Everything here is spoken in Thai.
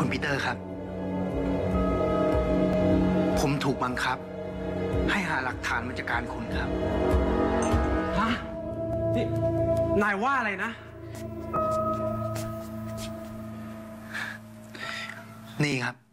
ปีเตอร์ครับ ผมถูกบังคับ ให้หาหลักฐานมาจากการคุณครับฮะนี่นายว่าอะไรนะนี่ครับ